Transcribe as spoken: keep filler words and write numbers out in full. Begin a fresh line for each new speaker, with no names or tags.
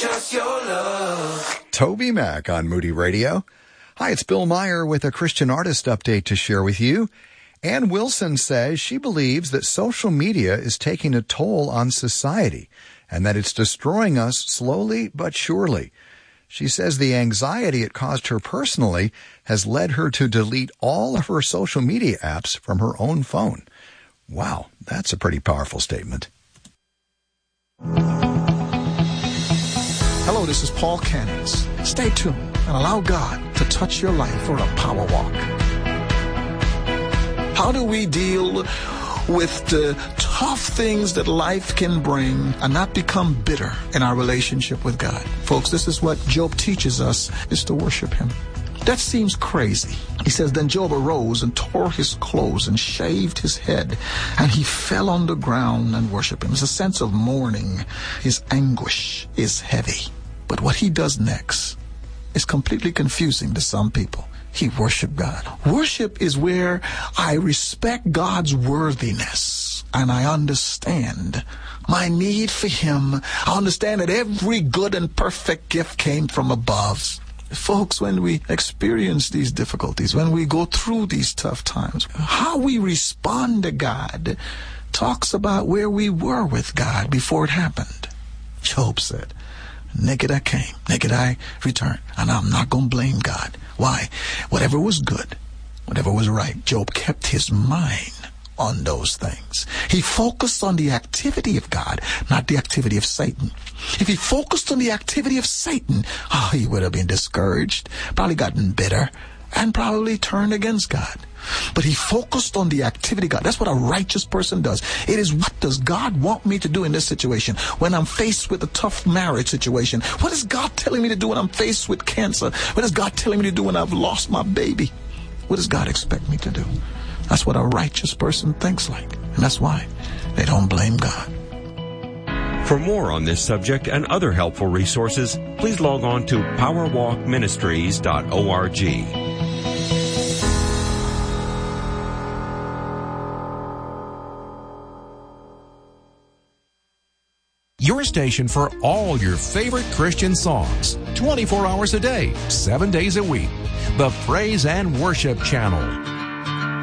just your love.
Toby Mac on Moody Radio. Hi, it's Bill Meyer with a Christian artist update to share with you. Ann Wilson says she believes that social media is taking a toll on society and that it's destroying us slowly but surely. She says the anxiety it caused her personally has led her to delete all of her social media apps from her own phone. Wow, that's a pretty powerful statement.
Hello, this is Paul Cannons. Stay tuned and allow God to touch your life for a power walk. How do we deal with the tough things that life can bring and not become bitter in our relationship with God? Folks, this is what Job teaches us, is to worship him. That seems crazy. He says, then Job arose and tore his clothes and shaved his head, and he fell on the ground and worshiped him. It's a sense of mourning. His anguish is heavy. But what he does next is completely confusing to some people. He worshiped God. Worship is where I respect God's worthiness and I understand my need for him. I understand that every good and perfect gift came from above. Folks, when we experience these difficulties, when we go through these tough times, how we respond to God talks about where we were with God before it happened. Job said, naked I came, naked I returned, and I'm not going to blame God. Why? Whatever was good, whatever was right, Job kept his mind on those things. He focused on the activity of God, not the activity of Satan. If he focused on the activity of Satan, oh, he would have been discouraged, probably gotten bitter, and probably turned against God. But he focused on the activity of God. That's what a righteous person does. It is, what does God want me to do in this situation? When I'm faced with a tough marriage situation, what is God telling me to do when I'm faced with cancer? What is God telling me to do when I've lost my baby? What does God expect me to do? That's what a righteous person thinks like. And that's why they don't blame God.
For more on this subject and other helpful resources, please log on to power walk ministries dot org.
Your station for all your favorite Christian songs, twenty-four hours a day, seven days a week. The Praise and Worship Channel.